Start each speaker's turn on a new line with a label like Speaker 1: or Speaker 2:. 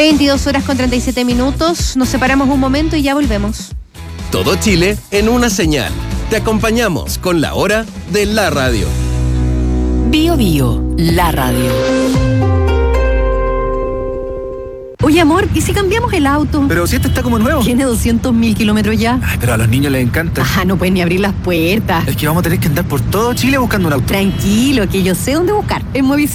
Speaker 1: 22 horas con 37 minutos. Nos separamos un momento y ya volvemos.
Speaker 2: Todo Chile en una señal. Te acompañamos con la hora de la radio.
Speaker 3: Bio Bio, la radio.
Speaker 4: Oye, amor, ¿y si cambiamos el auto?
Speaker 5: Pero si este está como nuevo.
Speaker 4: Tiene 200.000 kilómetros ya.
Speaker 5: Ay, pero a los niños les encanta.
Speaker 4: Ajá, no pueden ni abrir las puertas.
Speaker 5: Es que vamos a tener que andar por todo Chile buscando un auto.
Speaker 4: Tranquilo, que yo sé dónde buscar. En Movistar.